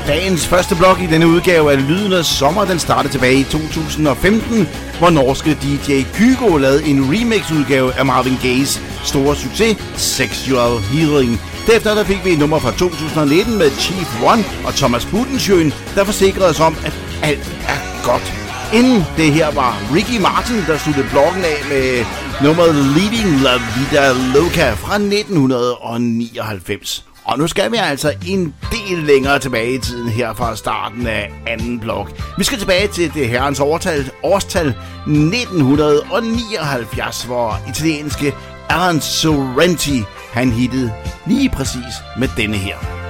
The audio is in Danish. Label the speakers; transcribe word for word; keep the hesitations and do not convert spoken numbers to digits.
Speaker 1: Dagens første blok i denne udgave af Lydenes Sommer, den startede tilbage i to tusind og femten, hvor norske D J Kygo lavede en remix-udgave af Marvin Gaye's store succes, Sexual Healing. Derefter der fik vi et nummer fra to tusind og nitten med Chief One og Thomas Budensjøen, der forsikrede os om, at alt er godt. Inden det her var Ricky Martin, der sluttede blokken af med nummeret Leading La Vida Loca fra nitten nioghalvfems. Og nu skal vi altså en del længere tilbage i tiden her fra starten af anden blok. Vi skal tilbage til det herrens årstal, årstal nitten nioghalvfjerds, hvor italienske Alan Sorrenti, han hittede lige præcis med denne her.